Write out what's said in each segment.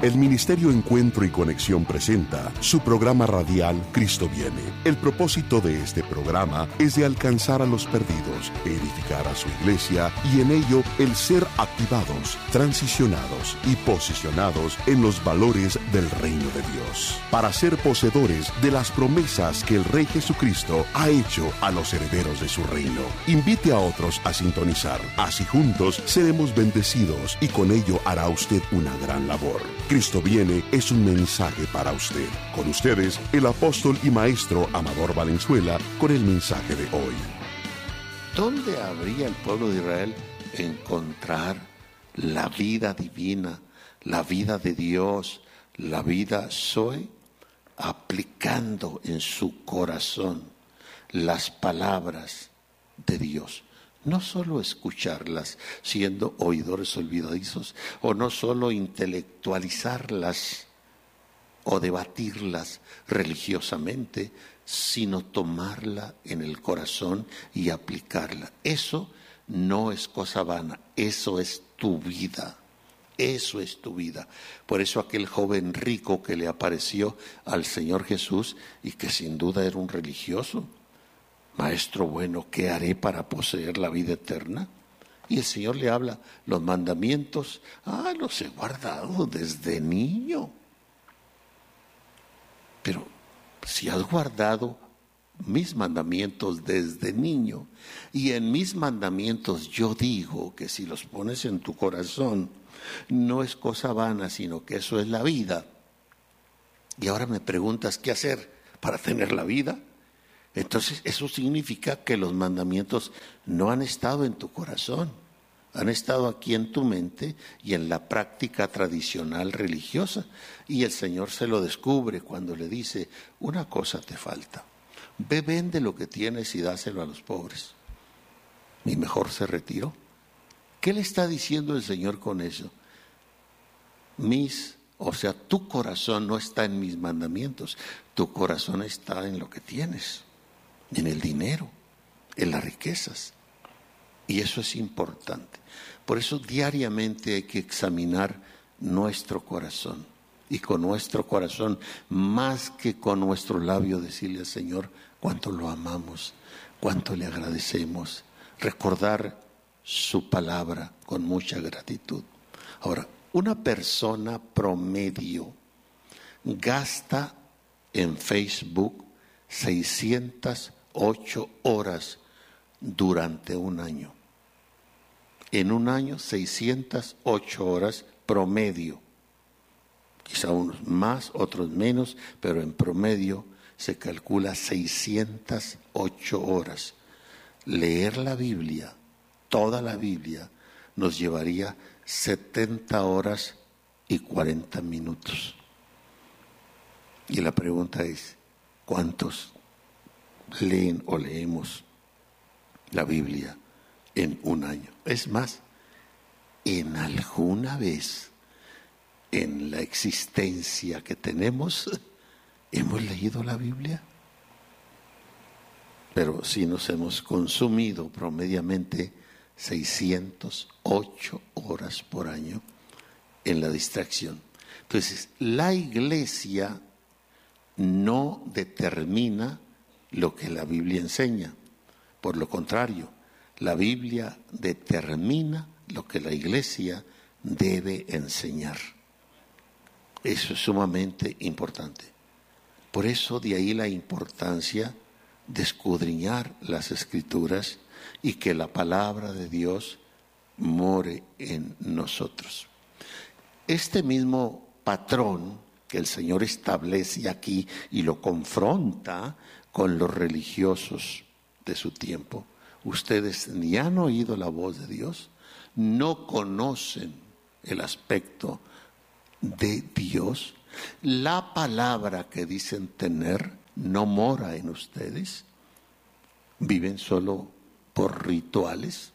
El Ministerio Encuentro y Conexión presenta su programa radial Cristo Viene. El propósito de este programa es de alcanzar a los perdidos, edificar a su iglesia y en ello el ser activados, transicionados y posicionados en los valores del reino de Dios, para ser poseedores de las promesas que el Rey Jesucristo ha hecho a los herederos de su reino. Invite a otros a sintonizar, así juntos seremos bendecidos y con ello hará usted una gran labor. Cristo Viene es un mensaje para usted. Con ustedes, el apóstol y maestro Amador Valenzuela, con el mensaje de hoy. ¿Dónde habría el pueblo de Israel encontrar la vida divina, la vida de Dios, la vida Zoe? Aplicando en su corazón las palabras de Dios. No solo escucharlas, siendo oidores olvidadizos, o no solo intelectualizarlas o debatirlas religiosamente, sino tomarla en el corazón y aplicarla. Eso no es cosa vana, eso es tu vida. Eso es tu vida. Por eso aquel joven rico que le apareció al Señor Jesús y que sin duda era un religioso, Maestro bueno, ¿qué haré para poseer la vida eterna? Y el Señor le habla, los mandamientos, los he guardado desde niño. Pero si has guardado mis mandamientos desde niño, y en mis mandamientos yo digo que si los pones en tu corazón, no es cosa vana, sino que eso es la vida. Y ahora me preguntas, ¿qué hacer para tener la vida? Entonces eso significa que los mandamientos no han estado en tu corazón, han estado aquí en tu mente y en la práctica tradicional religiosa. Y el Señor se lo descubre cuando le dice, una cosa te falta, ve, vende lo que tienes y dáselo a los pobres. Y mejor se retiró. ¿Qué le está diciendo el Señor con eso? Tu corazón no está en mis mandamientos, tu corazón está en lo que tienes, en el dinero, en las riquezas. Y eso es importante. Por eso diariamente hay que examinar nuestro corazón. Y con nuestro corazón, más que con nuestro labio, decirle al Señor cuánto lo amamos, cuánto le agradecemos. Recordar su palabra con mucha gratitud. Ahora, una persona promedio gasta en Facebook 608 horas durante un año. En un año 608 horas promedio. Quizá unos más, otros menos, pero en promedio se calcula 608 horas. Leer la Biblia, toda la Biblia, nos llevaría 70 horas y 40 minutos. Y la pregunta es, ¿cuántos leen o leemos la Biblia en un año? Es más, ¿en alguna vez en la existencia que tenemos hemos leído la Biblia? Pero sí nos hemos consumido promediamente 608 horas por año en la distracción. Entonces, la iglesia no determina lo que la Biblia enseña. Por lo contrario, la Biblia determina lo que la iglesia debe enseñar. Eso es sumamente importante. Por eso de ahí la importancia de escudriñar las Escrituras y que la palabra de Dios more en nosotros. Este mismo patrón que el Señor establece aquí y lo confronta con los religiosos de su tiempo. Ustedes ni han oído la voz de Dios, no conocen el aspecto de Dios. La palabra que dicen tener no mora en ustedes, viven solo por rituales.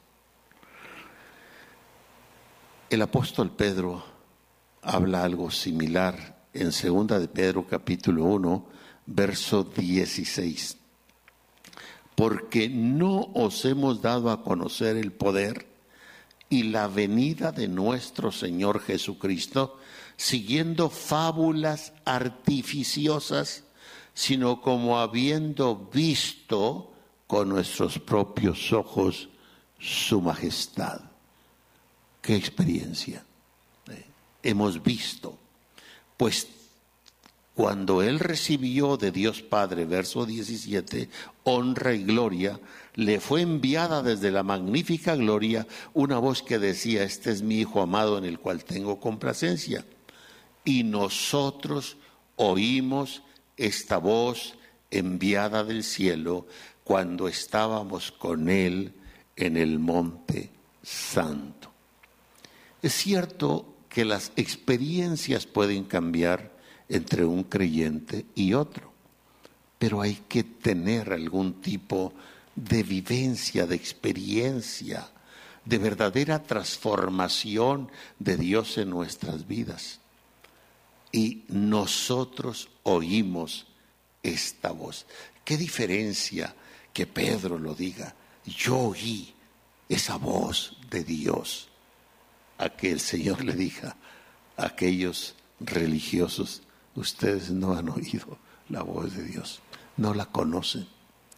El apóstol Pedro habla algo similar en 2 de Pedro capítulo 1, verso 16. Porque no os hemos dado a conocer el poder y la venida de nuestro Señor Jesucristo, siguiendo fábulas artificiosas, sino como habiendo visto con nuestros propios ojos su majestad. ¡Qué experiencia! Hemos visto, pues cuando Él recibió de Dios Padre, verso 17, honra y gloria, le fue enviada desde la magnífica gloria una voz que decía: este es mi Hijo amado en el cual tengo complacencia. Y nosotros oímos esta voz enviada del cielo cuando estábamos con Él en el monte santo. Es cierto que las experiencias pueden cambiar entre un creyente y otro, pero hay que tener algún tipo de vivencia, de experiencia, de verdadera transformación de Dios en nuestras vidas. Y nosotros oímos esta voz. Qué diferencia que Pedro lo diga: yo oí esa voz de Dios, a que el Señor le diga a aquellos religiosos: ustedes no han oído la voz de Dios, no la conocen,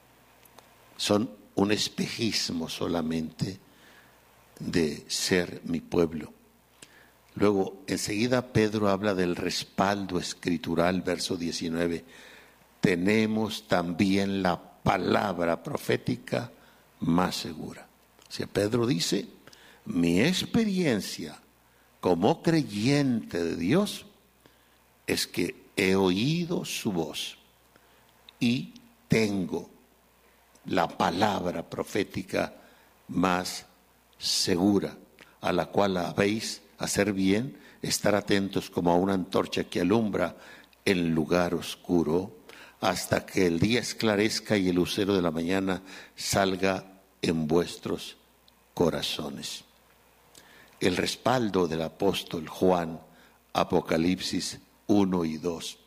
son un espejismo solamente de ser mi pueblo. Luego, enseguida Pedro habla del respaldo escritural, verso 19. Tenemos también la palabra profética más segura. O sea, Pedro dice: mi experiencia como creyente de Dios es que he oído su voz y tengo la palabra profética más segura, a la cual habéis hacer bien, estar atentos como a una antorcha que alumbra en lugar oscuro, hasta que el día esclarezca y el lucero de la mañana salga en vuestros corazones. El respaldo del apóstol Juan, Apocalipsis 1 y 2,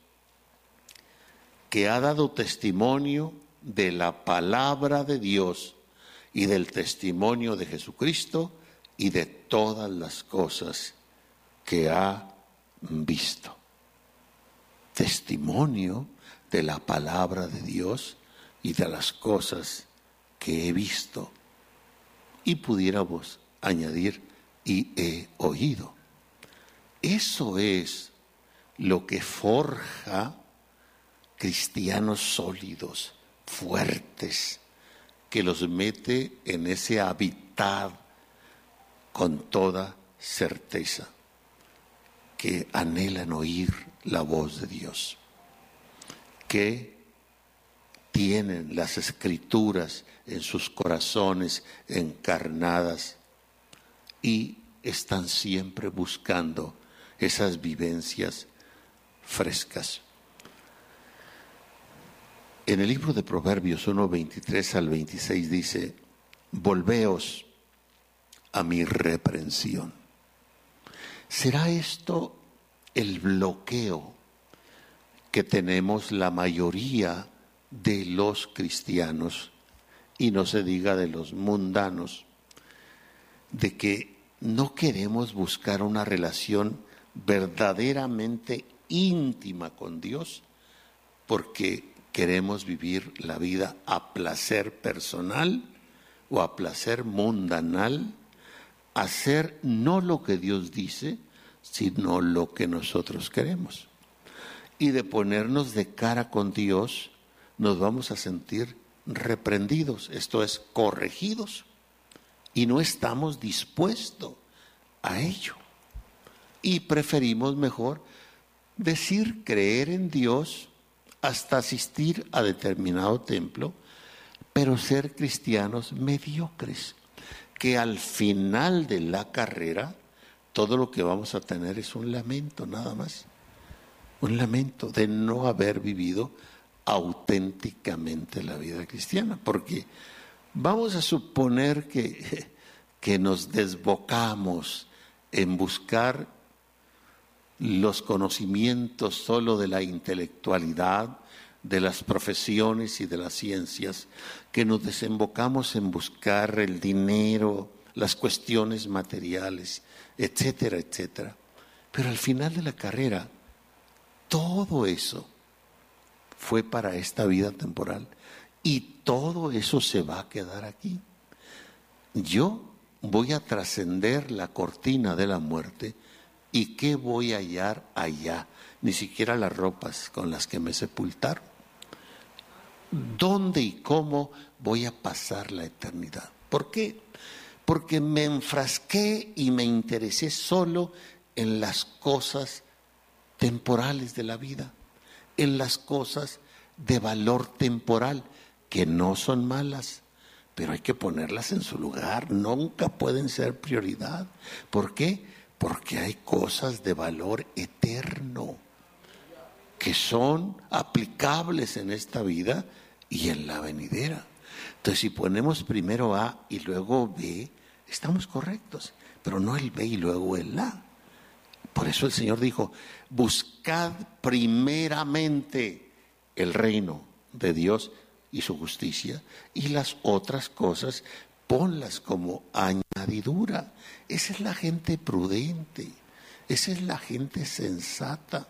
que ha dado testimonio de la palabra de Dios y del testimonio de Jesucristo y de todas las cosas que ha visto. Testimonio de la palabra de Dios y de las cosas que he visto. Y pudiéramos añadir: y he oído. Eso es lo que forja cristianos sólidos, fuertes, que los mete en ese hábitat con toda certeza, que anhelan oír la voz de Dios, que tienen las escrituras en sus corazones encarnadas y están siempre buscando esas vivencias frescas. En el libro de Proverbios 1, 23 al 26 dice: volveos a mi reprensión. ¿Será esto el bloqueo que tenemos la mayoría de los cristianos, y no se diga de los mundanos, de que no queremos buscar una relación verdaderamente íntima con Dios porque queremos vivir la vida a placer personal o a placer mundanal, hacer no lo que Dios dice, sino lo que nosotros queremos? Y de ponernos de cara con Dios, nos vamos a sentir reprendidos, esto es, corregidos, y no estamos dispuestos a ello. Y preferimos mejor decir creer en Dios hasta asistir a determinado templo, pero ser cristianos mediocres, que al final de la carrera todo lo que vamos a tener es un lamento nada más, un lamento de no haber vivido auténticamente la vida cristiana, porque vamos a suponer que nos desbocamos en buscar los conocimientos solo de la intelectualidad, de las profesiones y de las ciencias, que nos desembocamos en buscar el dinero las cuestiones materiales, etcétera, etcétera. Pero al final de la carrera, todo eso fue para esta vida temporal y todo eso se va a quedar aquí. Yo voy a trascender la cortina de la muerte y ¿qué voy a hallar allá? Ni siquiera las ropas con las que me sepultaron. ¿Dónde y cómo voy a pasar la eternidad? ¿Por qué? Porque me enfrasqué y me interesé solo en las cosas temporales de la vida, en las cosas de valor temporal, que no son malas, pero hay que ponerlas en su lugar, nunca pueden ser prioridad. ¿Por qué? Porque hay cosas de valor eterno que son aplicables en esta vida y en la venidera. Entonces, si ponemos primero A y luego B, estamos correctos, pero no el B y luego el A. Por eso el Señor dijo, buscad primeramente el reino de Dios y su justicia, y las otras cosas ponlas como añadidura. Esa es la gente prudente, esa es la gente sensata.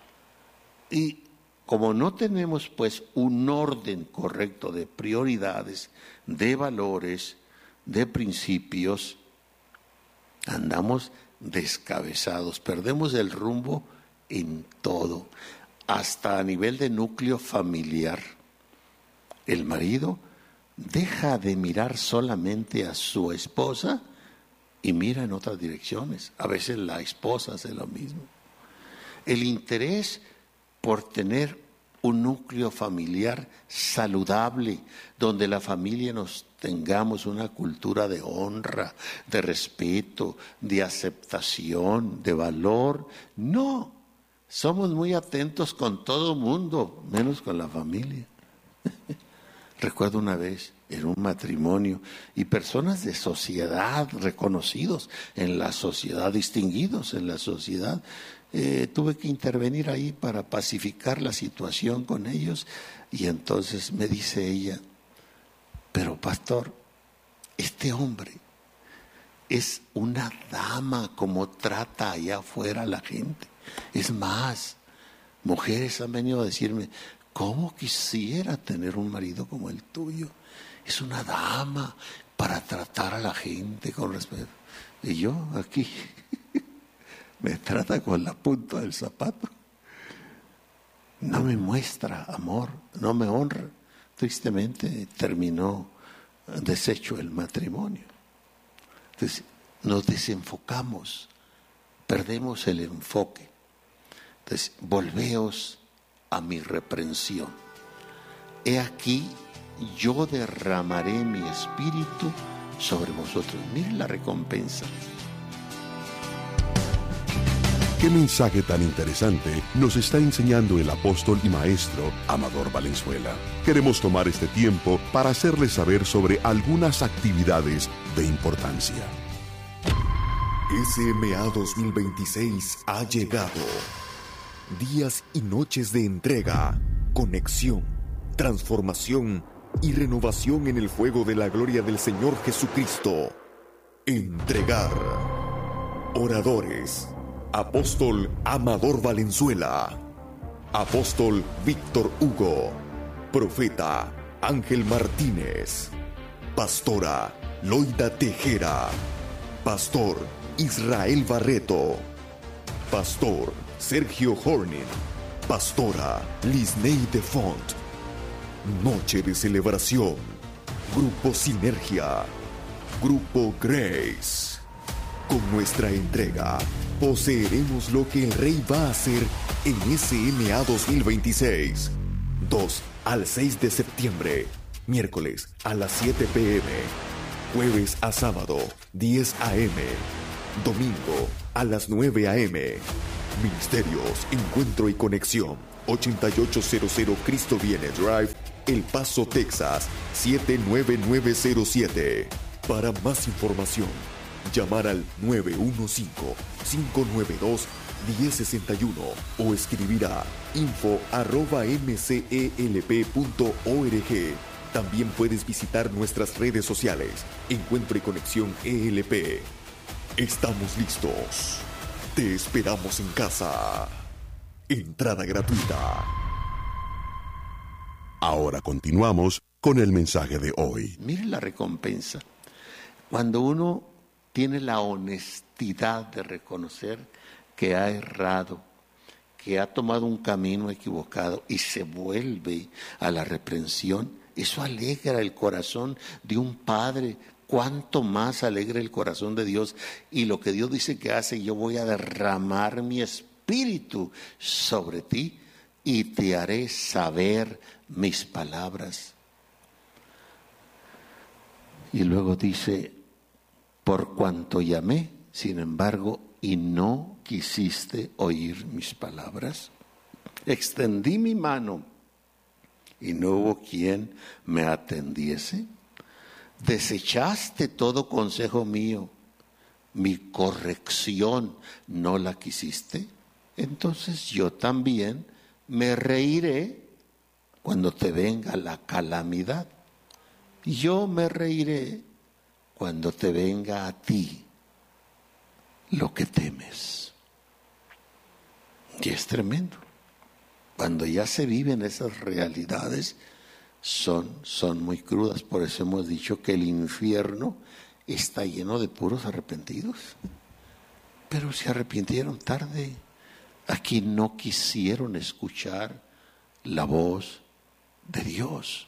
Y como no tenemos pues un orden correcto de prioridades, de valores, de principios, andamos descabezados, perdemos el rumbo en todo, hasta a nivel de núcleo familiar. El marido deja de mirar solamente a su esposa y mira en otras direcciones. A veces la esposa hace lo mismo. El interés por tener un núcleo familiar saludable, donde la familia nos tengamos una cultura de honra, de respeto, de aceptación, de valor. No, somos muy atentos con todo el mundo, menos con la familia. Recuerdo una vez en un matrimonio y personas de sociedad reconocidos en la sociedad, distinguidos en la sociedad, tuve que intervenir ahí para pacificar la situación con ellos y entonces me dice ella, pero pastor, este hombre es una dama como trata allá afuera a la gente. Es más, mujeres han venido a decirme, ¿cómo quisiera tener un marido como el tuyo? Es una dama para tratar a la gente con respeto. Y yo aquí me trata con la punta del zapato. No me muestra amor, no me honra. Tristemente terminó deshecho el matrimonio. Entonces nos desenfocamos, perdemos el enfoque. Entonces volveos a mi reprensión. He aquí, yo derramaré mi espíritu sobre vosotros. Miren la recompensa. ¿Qué mensaje tan interesante nos está enseñando el apóstol y maestro Amador Valenzuela? Queremos tomar este tiempo para hacerles saber sobre algunas actividades de importancia. SMA 2026 ha llegado. Días y noches de entrega, conexión, transformación y renovación en el fuego de la gloria del Señor Jesucristo. Entregar. Oradores: Apóstol Amador Valenzuela, Apóstol Víctor Hugo, Profeta Ángel Martínez, Pastora Loida Tejera, Pastor Israel Barreto, Pastor Sergio Horning, Pastora Lisney de Font. Noche de celebración. Grupo Sinergia, Grupo Grace. Con nuestra entrega, poseeremos lo que el Rey va a hacer en SMA 2026. 2 al 6 de septiembre, miércoles a las 7 p.m., jueves a sábado, 10 a.m., domingo a las 9 a.m. Ministerios, Encuentro y Conexión, 8800 Cristo Viene Drive, El Paso, Texas, 79907. Para más información, llamar al 915-592-1061 o escribir a info@mcelp.org. También puedes visitar nuestras redes sociales, Encuentro y Conexión ELP. Estamos listos. Te esperamos en casa. Entrada gratuita. Ahora continuamos con el mensaje de hoy. Mire la recompensa. Cuando uno tiene la honestidad de reconocer que ha errado, que ha tomado un camino equivocado y se vuelve a la reprensión, eso alegra el corazón de un padre. Cuánto más alegra el corazón de Dios. Y lo que Dios dice que hace: yo voy a derramar mi espíritu sobre ti y te haré saber mis palabras. Y luego dice: por cuanto llamé, sin embargo, y no quisiste oír mis palabras, extendí mi mano y no hubo quien me atendiese. Desechaste todo consejo mío, mi corrección no la quisiste. Entonces yo también me reiré cuando te venga la calamidad. Yo me reiré cuando te venga a ti lo que temes. Y es tremendo. Cuando ya se viven esas realidades, son muy crudas. Por eso hemos dicho que el infierno está lleno de puros arrepentidos. Pero se arrepintieron tarde. Aquí no quisieron escuchar la voz de Dios.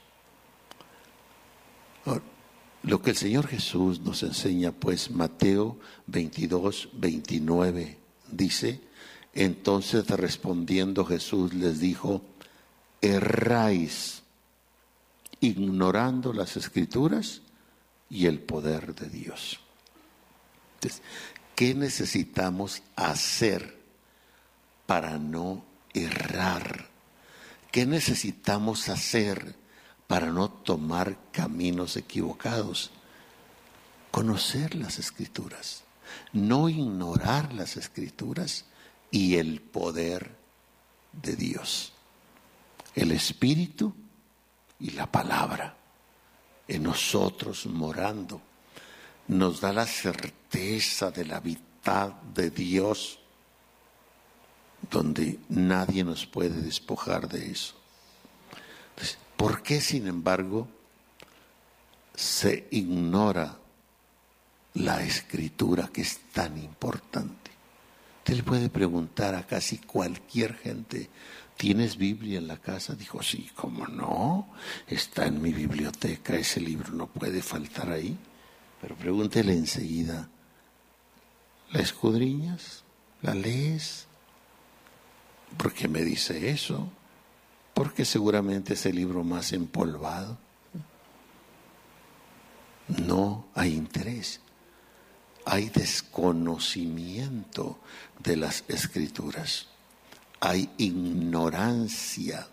Ahora, lo que el Señor Jesús nos enseña, pues, Mateo 22, 29, dice: entonces respondiendo Jesús les dijo: erráis ignorando las Escrituras y el poder de Dios. Entonces, ¿qué necesitamos hacer para no errar? ¿Qué necesitamos hacer para no tomar caminos equivocados? Conocer las Escrituras, no ignorar las Escrituras y el poder de Dios. El Espíritu y la palabra en nosotros morando nos da la certeza de la vitad de Dios, donde nadie nos puede despojar de eso. Entonces, ¿por qué, sin embargo, se ignora la Escritura, que es tan importante? Usted le puede preguntar a casi cualquier gente: ¿tienes Biblia en la casa? Dijo: sí, ¿cómo no? Está en mi biblioteca, ese libro no puede faltar ahí. Pero pregúntele enseguida: ¿la escudriñas? ¿La lees? ¿Por qué me dice eso? Porque seguramente es el libro más empolvado. No hay interés. Hay desconocimiento de las Escrituras. Hay ignorancia.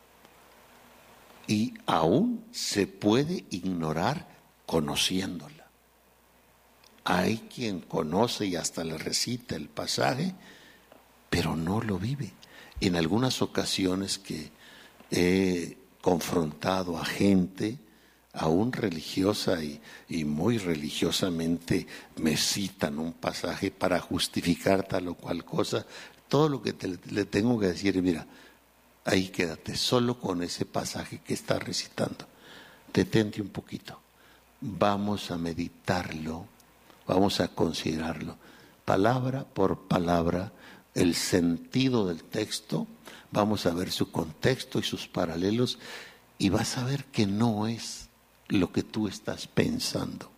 Y aún se puede ignorar conociéndola. Hay quien conoce y hasta le recita el pasaje, pero no lo vive. En algunas ocasiones que he confrontado a gente, aún religiosa y muy religiosamente, me citan un pasaje para justificar tal o cual cosa. Todo lo que le tengo que decir es: mira, ahí quédate, solo con ese pasaje que está recitando. Detente un poquito. Vamos a meditarlo, vamos a considerarlo, palabra por palabra, el sentido del texto, vamos a ver su contexto y sus paralelos, y vas a ver que no es lo que tú estás pensando.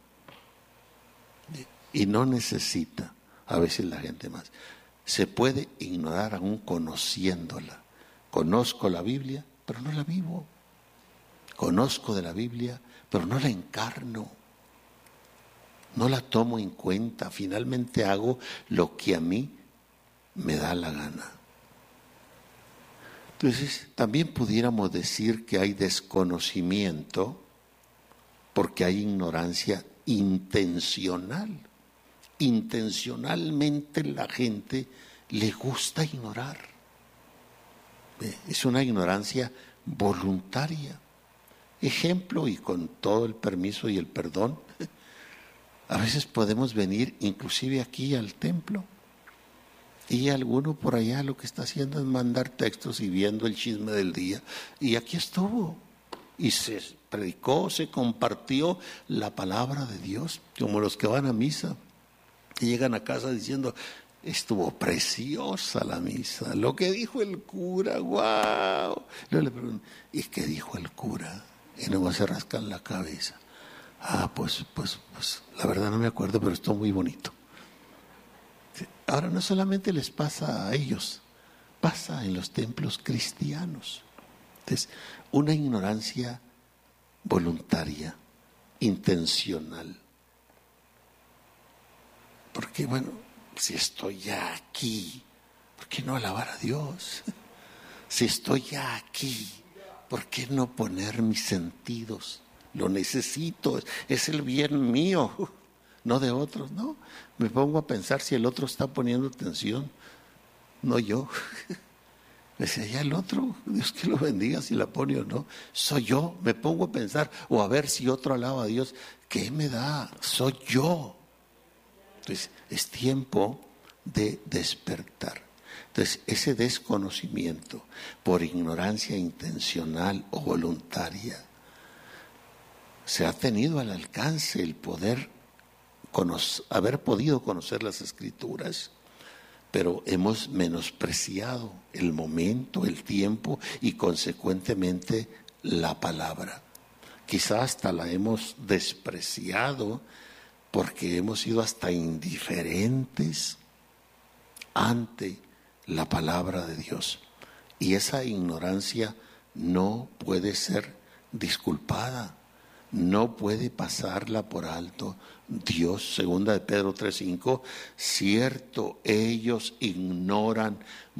Y no necesita a veces la gente más. Se puede ignorar aún conociéndola. Conozco la Biblia, pero no la vivo. Conozco de la Biblia, pero no la encarno. No la tomo en cuenta. Finalmente hago lo que a mí me da la gana. Entonces, también pudiéramos decir que hay desconocimiento porque hay ignorancia intencional. Intencionalmente la gente le gusta ignorar. Es una ignorancia voluntaria. ejemplo y con todo el permiso y el perdón, a veces podemos venir inclusive aquí al templo y alguno por allá lo que está haciendo es mandar textos y viendo el chisme del día, y aquí estuvo y se predicó, se compartió la palabra de Dios, como los que van a misa y llegan a casa diciendo: estuvo preciosa la misa, lo que dijo el cura, wow. Luego le pregunto: ¿y qué dijo el cura? Y luego se rascan la cabeza. Pues la verdad no me acuerdo, pero estuvo muy bonito. Ahora no solamente les pasa a ellos, pasa en los templos cristianos. Entonces, una ignorancia voluntaria, intencional. Porque si estoy ya aquí, ¿por qué no alabar a Dios? Si estoy ya aquí, ¿por qué no poner mis sentidos? Lo necesito, es el bien mío, no de otros, ¿no? Me pongo a pensar si el otro está poniendo atención, no yo. Decía, ya el otro, Dios que lo bendiga si la pone o no. Soy yo, me pongo a pensar, o a ver si otro alaba a Dios. ¿Qué me da? Soy yo. Entonces, es tiempo de despertar. Entonces, ese desconocimiento por ignorancia intencional o voluntaria, se ha tenido al alcance el poder haber podido conocer las Escrituras, pero hemos menospreciado el momento, el tiempo y consecuentemente la palabra. Quizás hasta la hemos despreciado porque hemos sido hasta indiferentes ante la palabra de Dios. Y esa ignorancia no puede ser disculpada, no puede pasarla por alto. Dios, segunda de Pedro 3:5, cierto, ellos ignoran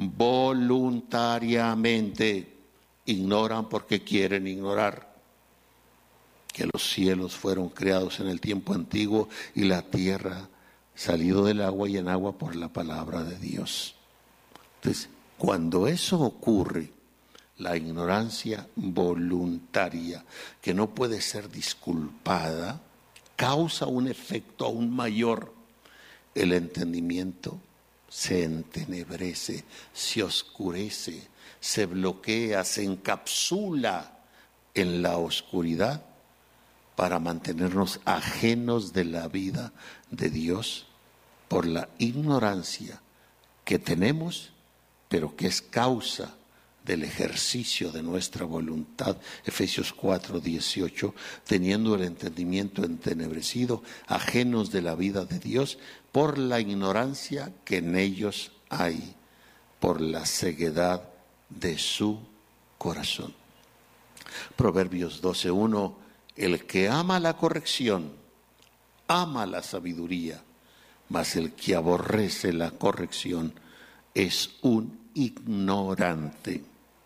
voluntariamente, ignoran porque quieren ignorar, que los cielos fueron creados en el tiempo antiguo y la tierra salido del agua y en agua por la palabra de Dios. Entonces, cuando eso ocurre, la ignorancia voluntaria, que no puede ser disculpada, causa un efecto aún mayor. El entendimiento se entenebrece, se oscurece, se bloquea, se encapsula en la oscuridad para mantenernos ajenos de la vida de Dios por la ignorancia que tenemos, pero que es causa del ejercicio de nuestra voluntad. Efesios 4:18, teniendo el entendimiento entenebrecido, ajenos de la vida de Dios, por la ignorancia que en ellos hay, por la ceguedad de su corazón. Proverbios 12:1, el que ama la corrección, ama la sabiduría, mas el que aborrece la corrección es un ignorante.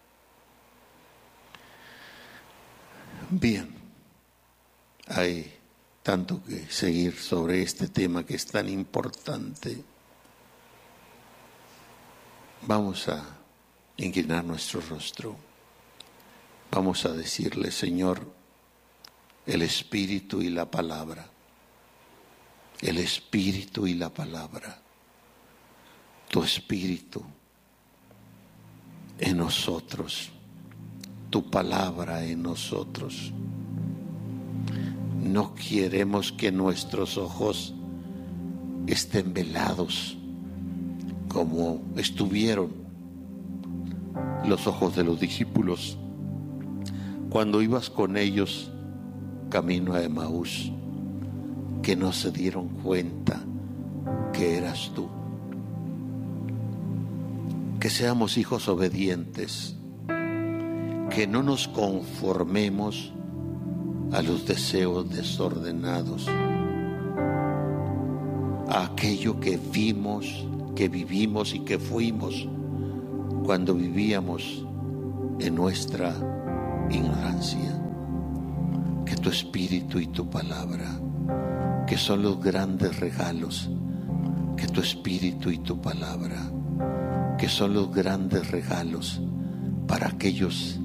Bien, hay tanto que seguir sobre este tema que es tan importante. Vamos a inclinar nuestro rostro. Vamos a decirle: Señor, el Espíritu y la palabra, el Espíritu y la palabra, tu Espíritu en nosotros, tu palabra en nosotros. No queremos que nuestros ojos estén velados como estuvieron los ojos de los discípulos cuando ibas con ellos camino a Emaús, que no se dieron cuenta que eras tú. Que seamos hijos obedientes, que no nos conformemos a los deseos desordenados, a aquello que vimos, que vivimos y que fuimos cuando vivíamos en nuestra ignorancia. Que tu Espíritu y tu palabra, que son los grandes regalos, que tu Espíritu y tu palabra, que son los grandes regalos para aquellos